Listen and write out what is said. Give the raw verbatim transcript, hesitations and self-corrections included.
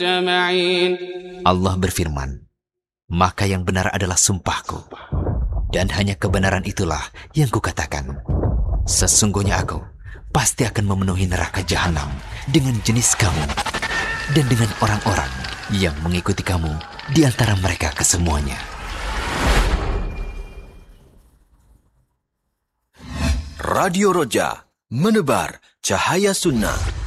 Allah berfirman, maka yang benar adalah sumpahku, dan hanya kebenaran itulah yang kukatakan. Sesungguhnya aku pasti akan memenuhi neraka jahanam dengan jenis kamu dan dengan orang-orang yang mengikuti kamu di antara mereka kesemuanya. Radio Roja, menebar cahaya sunnah.